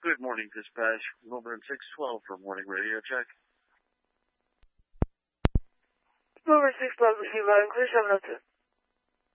Good morning, dispatch. Wilburn 612 for morning radio check. Wilburn 612, English, 702.